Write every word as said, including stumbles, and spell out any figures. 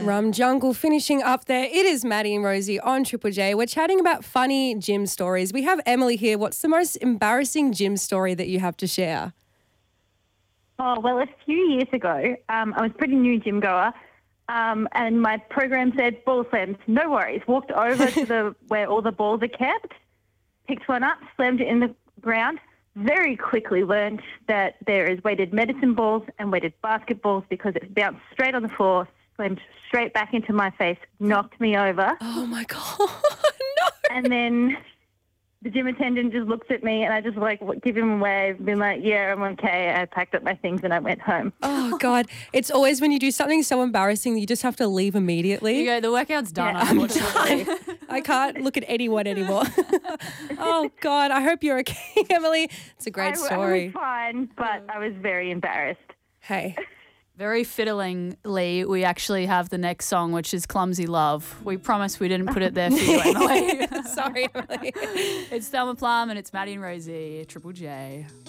Rum Jungle finishing up there. It is Maddie and Rosie on Triple J. We're chatting about funny gym stories. We have Emily here. What's the most embarrassing gym story that you have to share? Oh, well, a few years ago, um, I was a pretty new gym goer, um, and my program said ball slams, no worries. Walked over to the where all the balls are kept, picked one up, slammed it in the ground. Very quickly learned that there is weighted medicine balls and weighted basketballs because it bounced straight on the floor, slammed straight back into my face, knocked me over. Oh, my God. No. And then the gym attendant just looks at me and I just like give him a wave, been like, yeah, I'm okay. I packed up my things and I went home. Oh, God. It's always when you do something so embarrassing that you just have to leave immediately. You go, the workout's done, Yeah, unfortunately. I can't look at anyone anymore. Oh, God. I hope you're okay, Emily. It's a great I, story. I was fine, but I was very embarrassed. Hey. Very fiddlingly, we actually have the next song, which is Clumsy Love. We promise we didn't put it there for you, Emily. Sorry, Emily. It's Thelma Plum and it's Maddie and Rosie, Triple J.